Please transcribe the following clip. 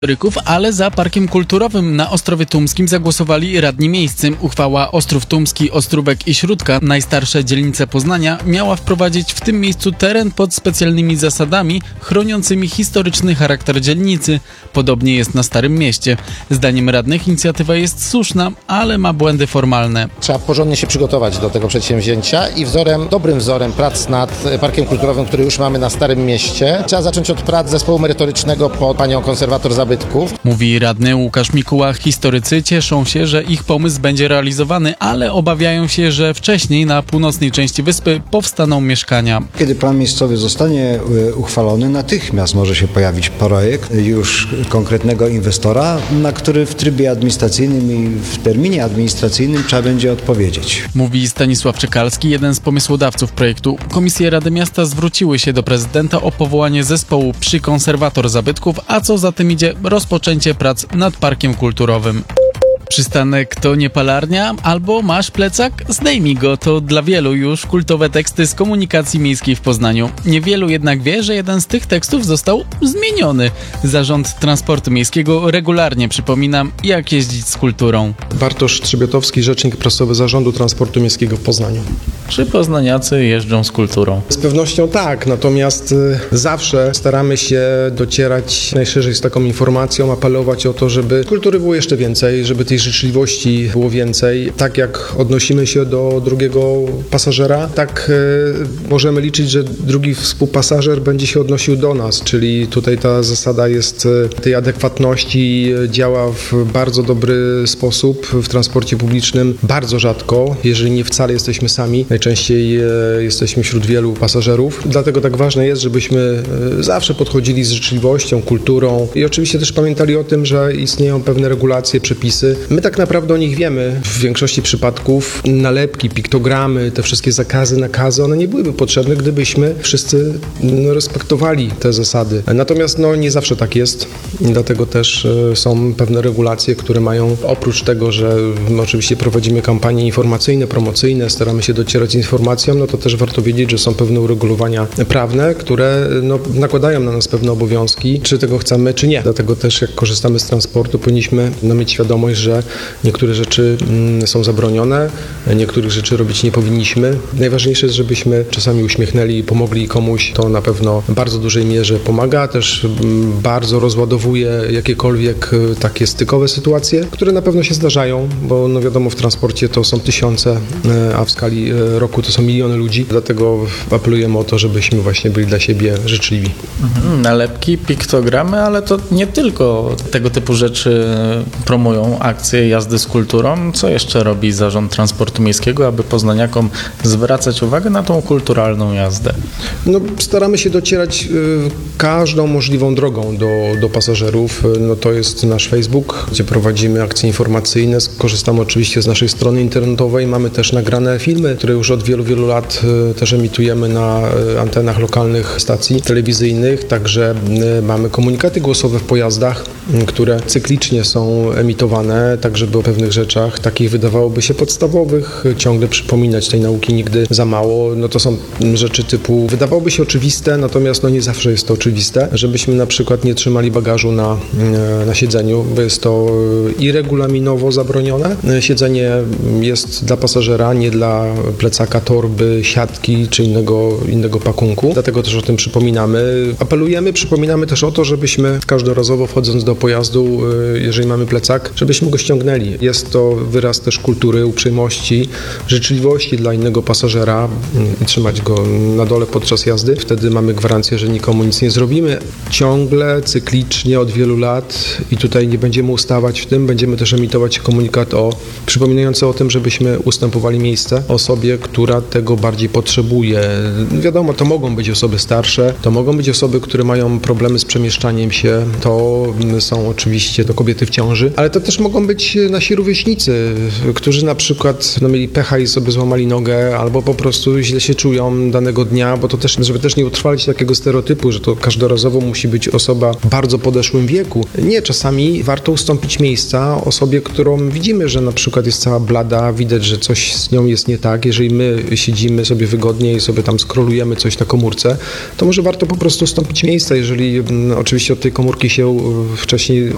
historyków, ale za parkiem kulturowym na Ostrowie Tumskim zagłosowali radni miejscy. Uchwała Ostrów Tumski, Ostrówek i Śródka, najstarsze dzielnice Poznania, miała wprowadzić w tym miejscu teren pod specjalnymi zasadami chroniącymi historyczny charakter dzielnicy. Podobnie jest na Starym Mieście. Zdaniem radnych inicjatywa jest słuszna, ale ma błędy formalne. Trzeba porządnie się przygotować do tego przedsięwzięcia i dobrym wzorem prac nad parkiem kulturowym, który już mamy na Starym Mieście, trzeba zacząć od prac zespołu merytorycznego pod panią konserwator zabytków. Mówi radny Łukasz Mikuła. Historycy cieszą się, że ich pomysł będzie realizowany, ale obawiają się, że wcześniej na północnej części wyspy powstaną mieszkania. Kiedy plan miejscowy zostanie uchwalony, natychmiast może się pojawić projekt już konkretnego inwestora, na który w trybie administracyjnym i w terminie administracyjnym trzeba będzie odpowiedzieć. Mówi Stanisław Czekalski, jeden z pomysłodawców projektu. Komisje Rady Miasta zwróciły się do prezydenta o powołanie zespołu przy konserwator zabytków, a co za tym idzie, rozpoczęcie prac nad parkiem kulturowym. Przystanek to nie palarnia, albo masz plecak? Zdejmij go, to dla wielu już kultowe teksty z komunikacji miejskiej w Poznaniu. Niewielu jednak wie, że jeden z tych tekstów został zmieniony. Zarząd Transportu Miejskiego regularnie przypomina, jak jeździć z kulturą. Bartosz Trzebiatowski, rzecznik prasowy Zarządu Transportu Miejskiego w Poznaniu. Czy poznaniacy jeżdżą z kulturą? Z pewnością tak, natomiast zawsze staramy się docierać najszerzej z taką informacją, apelować o to, żeby kultury było jeszcze więcej, żeby tej życzliwości było więcej. Tak jak odnosimy się do drugiego pasażera, tak możemy liczyć, że drugi współpasażer będzie się odnosił do nas, czyli tutaj ta zasada jest tej adekwatności, działa w bardzo dobry sposób w transporcie publicznym. Bardzo rzadko, jeżeli nie wcale jesteśmy sami, najczęściej jesteśmy wśród wielu pasażerów. Dlatego tak ważne jest, żebyśmy zawsze podchodzili z życzliwością, kulturą i oczywiście też pamiętali o tym, że istnieją pewne regulacje, przepisy. My tak naprawdę o nich wiemy. W większości przypadków nalepki, piktogramy, te wszystkie zakazy, nakazy, one nie byłyby potrzebne, gdybyśmy wszyscy respektowali te zasady. Natomiast nie zawsze tak jest. Dlatego też są pewne regulacje, które mają, oprócz tego, że oczywiście prowadzimy kampanie informacyjne, promocyjne, staramy się docierać z informacją, to też warto wiedzieć, że są pewne uregulowania prawne, które nakładają na nas pewne obowiązki, czy tego chcemy, czy nie. Dlatego też jak korzystamy z transportu, powinniśmy mieć świadomość, że niektóre rzeczy są zabronione, niektórych rzeczy robić nie powinniśmy. Najważniejsze jest, żebyśmy czasami uśmiechnęli i pomogli komuś. To na pewno w bardzo dużej mierze pomaga, też bardzo rozładowuje jakiekolwiek takie stykowe sytuacje, które na pewno się zdarzają, bo wiadomo, w transporcie to są tysiące, a w skali roku to są miliony ludzi. Dlatego apelujemy o to, żebyśmy właśnie byli dla siebie życzliwi. Nalepki, piktogramy, ale to nie tylko tego typu rzeczy promują akcje jazdy z kulturą. Co jeszcze robi Zarząd Transportu Miejskiego, aby poznaniakom zwracać uwagę na tą kulturalną jazdę? Staramy się docierać każdą możliwą drogą do pasażerów. To jest nasz Facebook, gdzie prowadzimy akcje informacyjne. Korzystamy oczywiście z naszej strony internetowej. Mamy też nagrane filmy, które już od wielu, wielu lat też emitujemy na antenach lokalnych stacji telewizyjnych. Także mamy komunikaty głosowe w pojazdach, które cyklicznie są emitowane, tak żeby o pewnych rzeczach, takich wydawałoby się podstawowych, ciągle przypominać tej nauki nigdy za mało. To są rzeczy typu, wydawałoby się oczywiste, natomiast nie zawsze jest to oczywiste, żebyśmy na przykład nie trzymali bagażu na siedzeniu, bo jest to i regulaminowo zabronione. Siedzenie jest dla pasażera, nie dla plecaka, torby, siatki czy innego pakunku. Dlatego też o tym przypominamy. Apelujemy, przypominamy też o to, żebyśmy każdorazowo wchodząc do pojazdu, jeżeli mamy plecak, żebyśmy go ściągnęli. Jest to wyraz też kultury, uprzejmości, życzliwości dla innego pasażera i trzymać go na dole podczas jazdy. Wtedy mamy gwarancję, że nikomu nic nie zrobimy. Ciągle, cyklicznie od wielu lat i tutaj nie będziemy ustawać w tym, będziemy też emitować komunikat przypominający o tym, żebyśmy ustępowali miejsce osobie, która tego bardziej potrzebuje. Wiadomo, to mogą być osoby starsze, to mogą być osoby, które mają problemy z przemieszczaniem się, to są oczywiście kobiety w ciąży, ale to też mogą być nasi rówieśnicy, którzy na przykład mieli pecha i sobie złamali nogę, albo po prostu źle się czują danego dnia, bo to też, żeby też nie utrwalić takiego stereotypu, że to każdorazowo musi być osoba w bardzo podeszłym wieku. Nie, czasami warto ustąpić miejsca osobie, którą widzimy, że na przykład jest cała blada, widać, że coś z nią jest nie tak. Jeżeli my siedzimy sobie wygodnie i sobie tam scrollujemy coś na komórce, to może warto po prostu ustąpić miejsca, jeżeli oczywiście od tej komórki się wcześniej